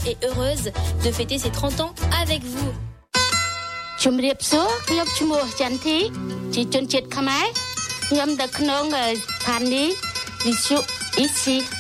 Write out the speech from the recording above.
et heureuse de fêter ses 30 ans avec vous. ici